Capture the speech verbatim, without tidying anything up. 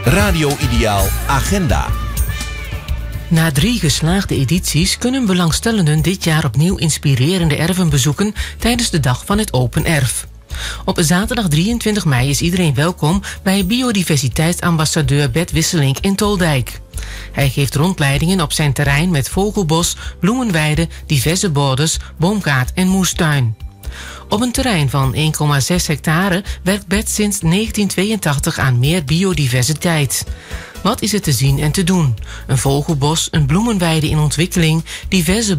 Radio Ideaal Agenda. Na drie geslaagde edities kunnen belangstellenden dit jaar opnieuw inspirerende erven bezoeken tijdens de Dag van het Open Erf. Op zaterdag drieëntwintig mei is iedereen welkom bij biodiversiteitsambassadeur Bert Wisselink in Toldijk. Hij geeft rondleidingen op zijn terrein met vogelbos, bloemenweide, diverse bordes, boomgaard en moestuin. Op een terrein van één komma zes hectare werkt Bert sinds negentien tweeëntachtig aan meer biodiversiteit. Wat is er te zien en te doen? Een vogelbos, een bloemenweide in ontwikkeling, diverse